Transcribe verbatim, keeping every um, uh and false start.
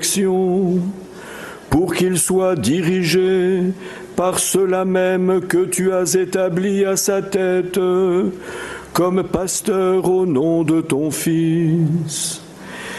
pour qu'il soit dirigé par ceux-là même que tu as établis à sa tête, comme pasteur au nom de ton Fils.